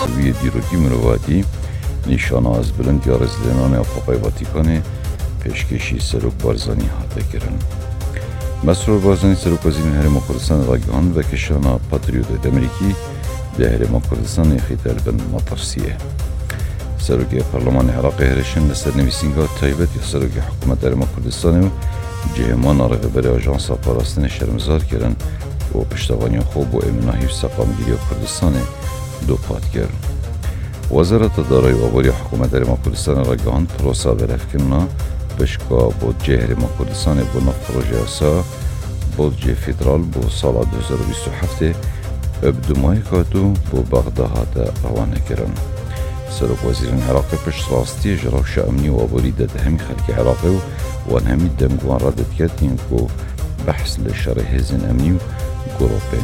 سوی دیروکی مروادی نیشانه از بلند یا رزلینان افاقای واتیکان پیشکشی سروک بارزانی هاته کرن. مسرور بارزانی سروک وزیر هرم کردستان راگهان و کشانا پاتریوت دمریکی ده هرم کردستان خیتر بن مطرسیه. سروک پارلمان عراق هرشن لسر نویسینگاه تایبت یا سروک حکومت هرم کردستان و جهمان رغبر آژانس پاراستن شرمزار کردن و پشتوانی خوب و امناهی و سقامگیری کردستان دو پات کرد. وزارت دارایی و آبادی حکومت هرم کردستان را گهاند پروسا برافکننا بشکا بود جه هرم کردستان بو نفت پروژه اسا بود جه فدرال بو سال 2027 ابدومای کاتو بو بغداد روانه کرن. سروک وزیران عراقی پشت راستی جراوش امنی و آبادی داد همی خلق عراقی و همی دمگوان را داد کرد این که بحث لشره هزین امنی و گروپه